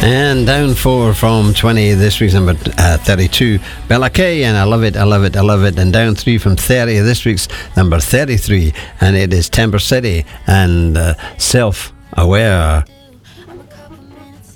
And down 4 from 20, this week's number 32, Bella Kay, and I Love It, I Love It, I Love It. And down 3 from 30, this week's number 33, and it is Timber City and Self-Aware.